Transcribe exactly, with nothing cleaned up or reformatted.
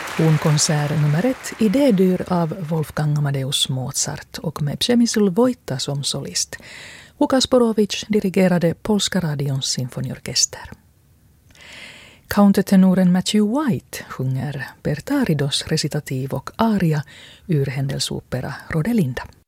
Hornkonsert nummer ett i D-dur av Wolfgang Amadeus Mozart och med Przemysl Wojta som solist. Łukasz Borowicz dirigerade Polska radions symfoniorkester. Countertenoren Matthew White sjunger Bertaridos recitativ och aria ur Händels opera Rodelinda.